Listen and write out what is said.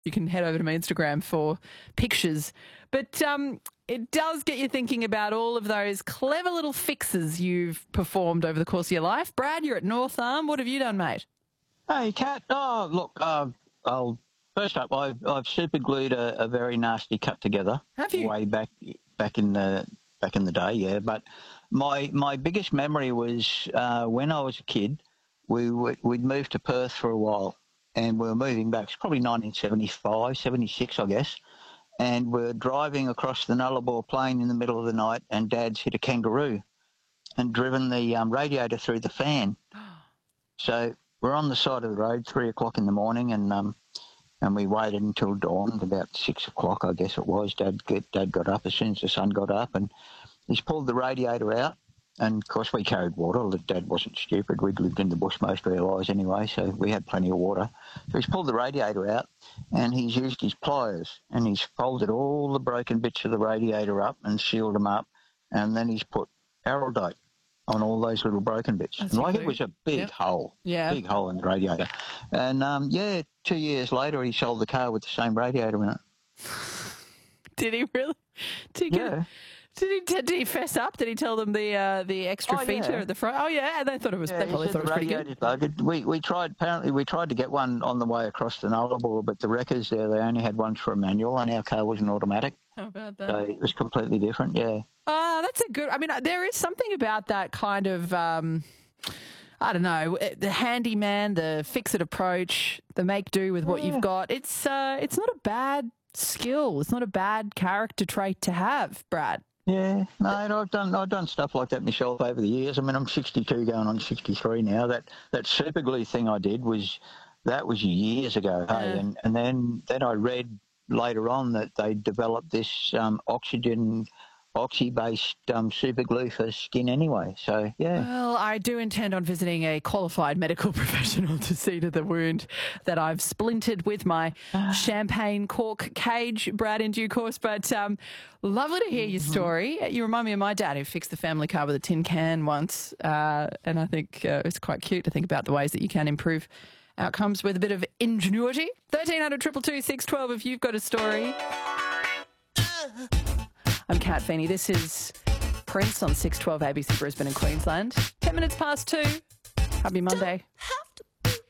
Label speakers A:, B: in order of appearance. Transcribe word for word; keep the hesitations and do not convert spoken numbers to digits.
A: You can head over to my Instagram for pictures. But um, it does get you thinking about all of those clever little fixes you've performed over the course of your life. Brad, you're at North Arm. What have you done, mate?
B: Hey, Kat. Oh, look, uh, I'll first up. I've, I've super glued a, a very nasty cut together.
A: Have you?
B: Way back, back in the back in the day, yeah. But my my biggest memory was uh, when I was a kid. We would, we'd moved to Perth for a while, and we were moving back. It's probably nineteen seventy-five, seventy-six, I guess. And we're driving across the Nullarbor Plain in the middle of the night, and Dad's hit a kangaroo and driven the um, radiator through the fan. So we're on the side of the road, three o'clock in the morning, and um, and we waited until dawn, about six o'clock, I guess it was. Dad, get, Dad got up as soon as the sun got up, and he's pulled the radiator out. And, of course, we carried water. Dad wasn't stupid. We'd lived in the bush most of our lives anyway, so we had plenty of water. So he's pulled the radiator out, and he's used his pliers, and he's folded all the broken bits of the radiator up and sealed them up, and then he's put Araldite on all those little broken bits.
A: That's
B: and like
A: good.
B: it was a big
A: Yep.
B: hole,
A: Yeah.
B: big hole in the radiator. And, um, yeah, two years later he sold the car with the same radiator in it.
A: Did he really? Did he, get,
B: Yeah.
A: did he, did he fess up? Did he tell them the uh, the extra
B: Oh,
A: feature
B: yeah.
A: at the front? Oh, yeah, and they thought it was,
B: Yeah,
A: they
B: he
A: probably
B: said
A: thought it was
B: the
A: pretty good.
B: radiator's buggered. We we tried apparently we tried to get one on the way across the Nullarbor, but the wreckers there they only had one for a manual, and our car was an automatic,
A: How about that?
B: so it was completely different. Yeah,
A: Oh, that's a good. I mean, there is something about that kind of. Um, I don't know, the handyman, the fix-it approach, the make do with what
B: Yeah.
A: you've got. It's uh, it's not a bad skill. It's not a bad character trait to have, Brad.
B: yeah. No, and I've done I've done stuff like that myself over the years. I mean, I'm sixty-two, going on sixty-three now. That that super glue thing I did was that was years ago. Hey,
A: Yeah.
B: and and then then I read later on that they developed this um, oxygen. Oxy-based um, super glue for skin anyway, so yeah.
A: Well, I do intend on visiting a qualified medical professional to see to the wound that I've splintered with my champagne cork cage, Brad, in due course. But um, lovely to hear your story. You remind me of my dad who fixed the family car with a tin can once, uh, and I think uh, it's quite cute to think about the ways that you can improve outcomes with a bit of ingenuity. thirteen hundred, two two two, six one two if you've got a story. I'm Kat Feeney. This is Prince on six twelve A B C Brisbane and Queensland. Ten minutes past two. Happy Monday.